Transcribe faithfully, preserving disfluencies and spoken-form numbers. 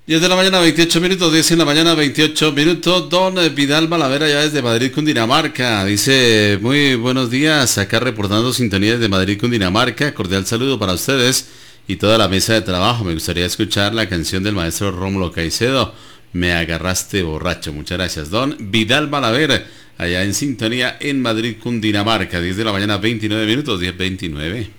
diez de la mañana, veintiocho minutos, diez en la mañana, veintiocho minutos. Don Vidal Balavera, ya desde Madrid, Cundinamarca. Dice, muy buenos días, acá reportando sintonía desde Madrid, Cundinamarca. Cordial saludo para ustedes y toda la mesa de trabajo. Me gustaría escuchar la canción del maestro Rómulo Caicedo, Me agarraste borracho. Muchas gracias. Don Vidal Balavera, allá en sintonía en Madrid, Cundinamarca. diez de la mañana, veintinueve minutos, diez veintinueve.